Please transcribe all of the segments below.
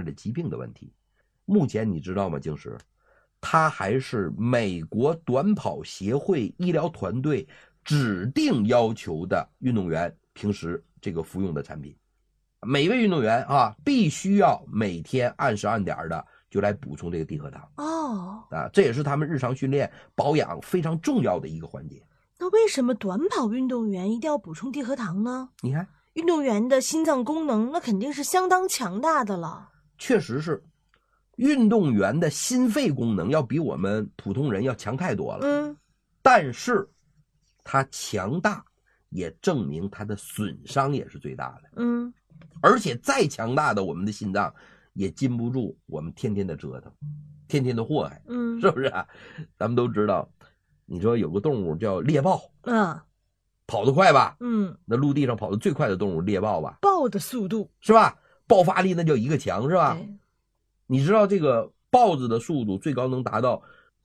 的疾病的问题。目前你知道吗，静石，他还是美国短跑协会医疗团队指定要求的运动员平时这个服用的产品。每位运动员啊，必须要每天按时按点的就来补充这个地核糖。这也是他们日常训练保养非常重要的一个环节。 那为什么短跑运动员一定要补充地核糖呢？ 你看， 运动员的心脏功能那肯定是相当强大的了。 确实是，运动员的心肺功能要比我们普通人要强太多了。但是它强大也证明它的损伤也是最大的。而且再强大的我们的心脏也禁不住我们天天的折腾，天天的祸害。是不是啊？咱们都知道，你说有个动物叫猎豹，跑得快吧？那陆地上跑得最快的动物猎豹吧？ 豹的速度是吧？爆发力那叫一个强，是吧？你知道这个豹子的速度最高能达到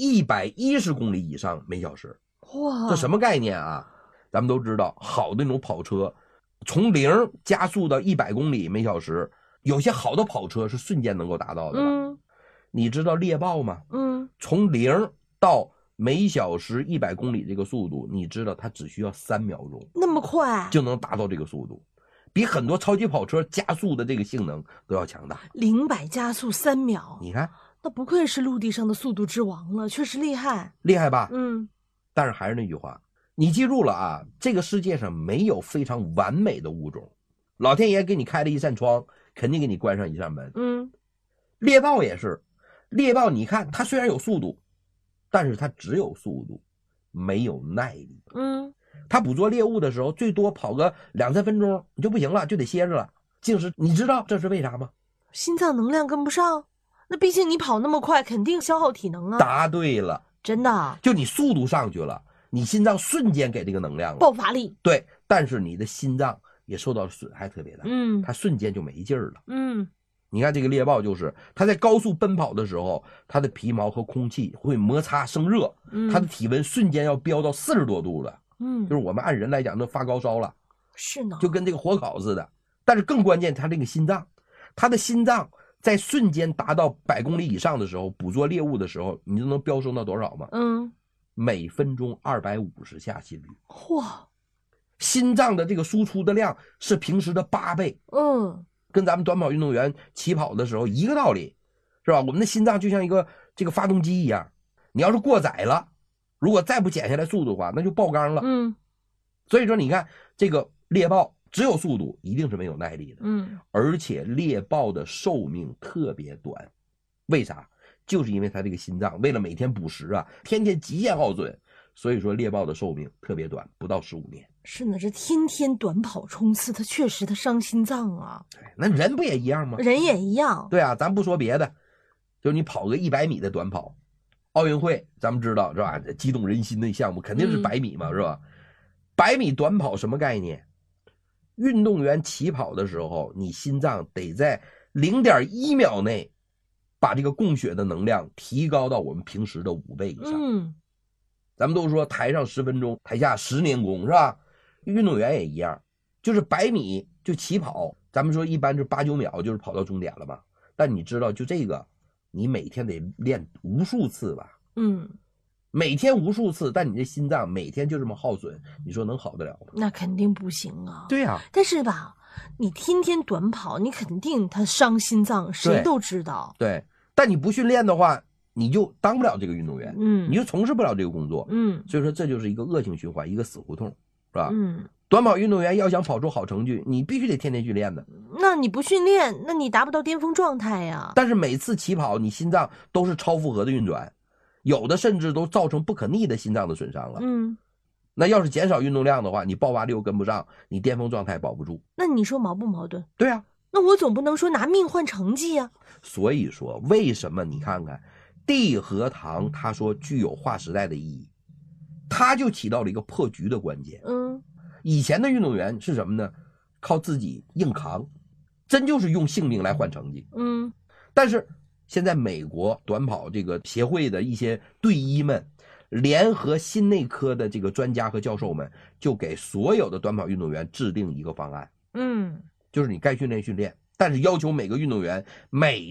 110公里以上每小时。 哇， 这什么概念啊？咱们都知道，好的那种跑车从0加速到100公里每小时，有些好的跑车是瞬间能够达到的吧？你知道猎豹吗？从0到每小时100公里这个速度，你知道它只需要3秒钟， 那么快就能达到这个速度，比很多超级跑车加速的这个性能都要强大。 0-100加速3秒， 你看， 那不愧是陆地上的速度之王了，确实厉害， 厉害吧？但是还是那句话，你记住了啊，这个世界上没有非常完美的物种，老天爷给你开了一扇窗，肯定给你关上一扇门。猎豹也是，猎豹你看它虽然有速度，但是它只有速度，没有耐力。它捕捉猎物的时候，最多跑个2-3分钟你就不行了，就得歇着了。静石，你知道这是为啥吗？ 心脏能量跟不上，那毕竟你跑那么快，肯定消耗体能啊。 答对了， 真的， 就你速度上去了，你心脏瞬间给这个能量了， 爆发力。 对，但是你的心脏也受到了损害特别大，它瞬间就没劲儿了。你看这个猎豹，就是它在高速奔跑的时候，它的皮毛和空气会摩擦生热，它的体温瞬间要飙到40多度了。就是我们按人来讲都发高烧了， 是呢， 就跟这个火烤似的。但是更关键，它这个心脏，它的心脏在瞬间达到100公里以上的时候，捕捉猎物的时候，你就能飙升到多少吗？每分钟250下心率。 哇， 心脏的这个输出的量是平时的8倍。跟咱们短跑运动员起跑的时候一个道理，是吧？我们的心脏就像一个这个发动机一样，你要是过载了，如果再不减下来速度的话，那就爆缸了。所以说你看这个猎豹只有速度，一定是没有耐力的。而且猎豹的寿命特别短，为啥？就是因为它这个心脏为了每天捕食啊，天天极限耗损，所以说猎豹的寿命特别短，不到15年。 是呢，这天天短跑冲刺，它确实伤心脏啊。 那人不也一样吗？ 人也一样。 对啊，咱不说别的，就是你跑个100米的短跑，奥运会咱们知道是吧？激动人心的项目肯定是100米嘛，是吧？100米短跑什么概念？运动员起跑的时候，你心脏得在0.1秒内把这个供血的能量提高到我们平时的5倍以上。咱们都说台上10分钟，台下10年功，是吧？运动员也一样，就是100米就起跑，咱们说一般是8-9秒就是跑到终点了嘛。但你知道，就这个，你每天得练无数次吧？每天无数次，但你这心脏每天就这么耗损，你说能好得了吗？ 那肯定不行啊。 对啊， 但是吧，你天天短跑，你肯定它伤心脏，谁都知道。 对，但你不训练的话，你就当不了这个运动员，你就从事不了这个工作。所以说这就是一个恶性循环，一个死胡同，是吧？短跑运动员要想跑出好成绩，你必须得天天训练的。 那你不训练，那你达不到巅峰状态呀。 但是每次起跑，你心脏都是超负荷的运转，有的甚至都造成不可逆的心脏的损伤了。那要是减少运动量的话，你爆发力又跟不上，你巅峰状态保不住。 那你说矛不矛盾？ 对啊， 那我总不能说拿命换成绩呀。 所以说，为什么你看看地核糖，它说具有划时代的意义，它就起到了一个破局的关键。以前的运动员是什么呢？靠自己硬扛，真就是用性命来换成绩。但是现在美国短跑这个协会的一些队医们联合心内科的这个专家和教授们，就给所有的短跑运动员制定一个方案。就是你该训练训练，但是要求每个运动员每